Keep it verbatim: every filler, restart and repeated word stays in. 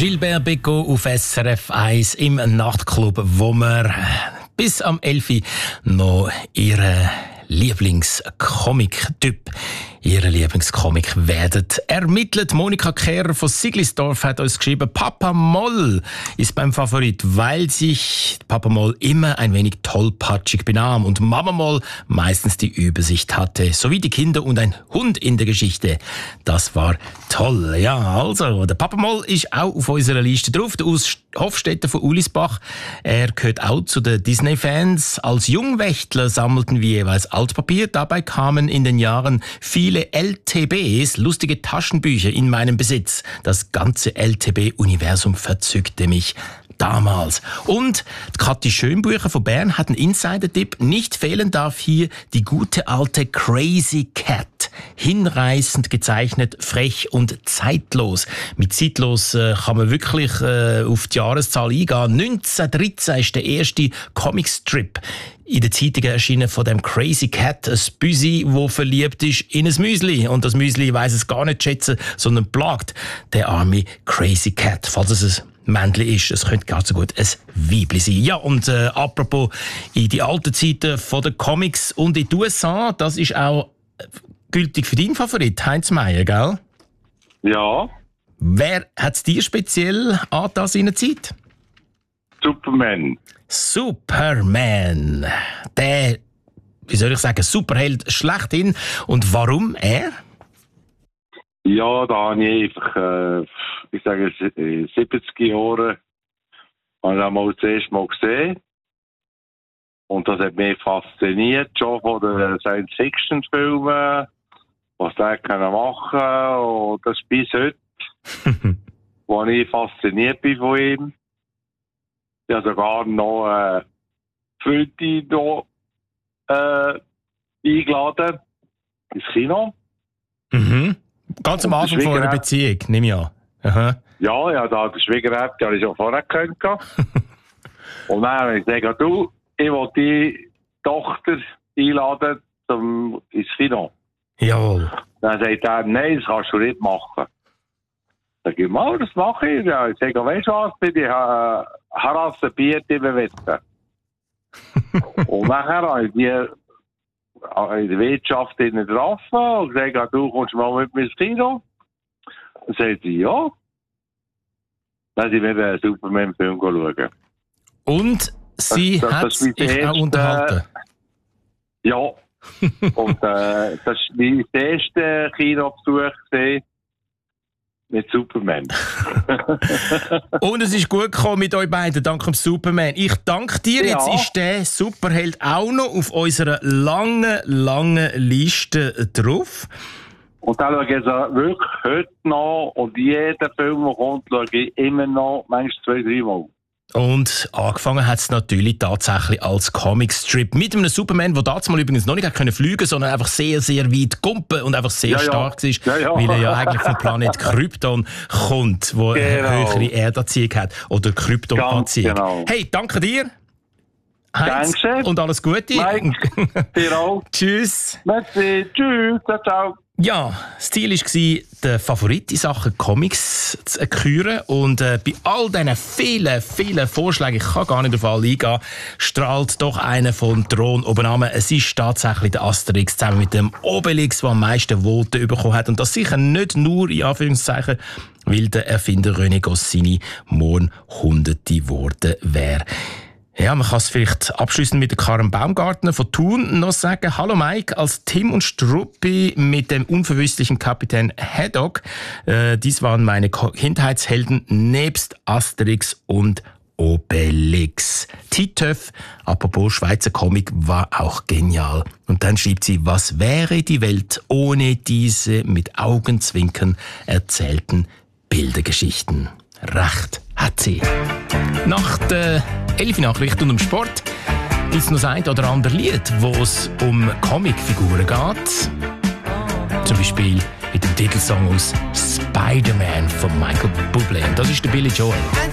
Gilbert Bécaud auf S R F eins im Nachtclub, wo wir bis am elf Uhr noch ihren Lieblingscomic-Typ, Ihre Lieblingscomic werden ermittelt. Monika Kehrer von Siglisdorf hat uns geschrieben, Papa Moll ist beim Favorit, weil sich Papa Moll immer ein wenig tollpatschig benahm und Mama Moll meistens die Übersicht hatte. Sowie die Kinder und ein Hund in der Geschichte. Das war toll. Ja, also, der Papa Moll ist auch auf unserer Liste drauf. Der Urs Hofstetter von Ulisbach. Er gehört auch zu den Disney-Fans. Als Jungwächtler sammelten wir jeweils Altpapier. Dabei kamen in den Jahren viele L T Bs, lustige Taschenbücher, in meinem Besitz. Das ganze L T B-Universum verzückte mich damals. Und Kathi Schönbucher von Bern hat einen Insider-Tipp. Nicht fehlen darf hier die gute alte Crazy Cat. Hinreißend gezeichnet, frech und zeitlos. Mit zeitlos äh, kann man wirklich äh, auf die Jahreszahl eingehen. neunzehnhundertdreizehn ist der erste Comicstrip in den Zeitungen erschienen von dem Crazy Cat, ein Büsi, wo verliebt ist in ein Müsli. Und das Müsli weiss es gar nicht schätzen, sondern plagt der arme Crazy Cat, falls es ein Männchen ist. Es könnte gar so gut ein Weibli sein. Ja, und äh, apropos in die alten Zeiten von den Comics und in den U S A, das ist auch gültig für deinen Favorit, Heinz Meier, gell? Ja. Wer hat es dir speziell an das in der Zeit? Superman. Superman. Der, wie soll ich sagen, Superheld schlechthin. Und warum er? Ja, da habe ich einfach, äh, ich sage, siebzig Jahre habe ich mal das erste Mal gesehen. Und das hat mich fasziniert, schon von den Science-Fiction-Filmen, was der kann machen. Und das ist bis heute, wo ich fasziniert bin von ihm. Ich habe sogar noch äh, Freunde noch, äh, eingeladen ins Kino. Mhm. Ganz am Anfang von einer Beziehung, nehme ich an. Aha. Ja, ja, da der Schwiegereltern, die habe ich schon vorher gekannt. Und dann habe ich gesagt, du, ich will die Tochter einladen zum, ins Kino. Jawohl. Dann sagt er, nein, das kannst du nicht machen. Sag ich, mal, das mache ich. Ja, ich sage, weißt du was, bin ich äh, Harasse Bier immer wetten. Und nachher habe ich die in der Wirtschaft getroffen und gesagt, du kommst mal mit mir ins Kino. Dann sagt sie, ja. Dann sind wir den Superman-Film schauen. Und sie das, das, hat sich auch unterhalten? Äh, ja. Und äh, das war mein erster Kinobesuch mit Superman. Und es ist gut gekommen mit euch beiden, dank dem Superman. Ich danke dir. Ja. Jetzt ist der Superheld auch noch auf unserer langen, langen Liste drauf. Und dann schaue ich jetzt wirklich heute noch und jeden Film, der kommt, schaue ich immer noch, manchmal zwei, drei Mal. Und angefangen hat es natürlich tatsächlich als Comicstrip mit einem Superman, der damals übrigens noch nicht fliegen konnte, sondern einfach sehr, sehr weit gumpen und einfach sehr ja, stark ja. war, ja, ja. weil er ja eigentlich vom Planet Krypton kommt, wo genau. eine höhere Erdanziehung hat oder Kryptonanziehung. Genau. Hey, danke dir, Heinz, danke. Und alles Gute. Mike, dir auch. Tschüss. Merci, tschüss, ciao, ciao. Ja, das Ziel war, den Favorit in Sachen Comics zu küren. Und äh, bei all diesen vielen, vielen Vorschlägen, ich kann gar nicht auf alle eingehen, strahlt doch einer von Thron oben an. Es ist tatsächlich der Asterix zusammen mit dem Obelix, der am meisten Voten bekommen hat. Und das sicher nicht nur, in Anführungszeichen, weil der Erfinder René Goscinny morgen Hunderte geworden wäre. Ja, man kann es vielleicht abschließend mit der Karen Baumgartner von Thun noch sagen. Hallo Mike, als Tim und Struppi mit dem unverwüstlichen Kapitän Haddock. Äh, dies waren meine Kindheitshelden nebst Asterix und Obelix. Titeuf, apropos Schweizer Comic, war auch genial. Und dann schreibt sie, was wäre die Welt ohne diese mit Augenzwinkern erzählten Bildergeschichten? Recht hat sie. Nach der elf Nachrichten und dem Sport gibt es noch das ein oder andere Lied, wo es um Comicfiguren geht. Zum Beispiel mit dem Titelsong aus Spider-Man von Michael Bublé. Und das ist der Billy Joel.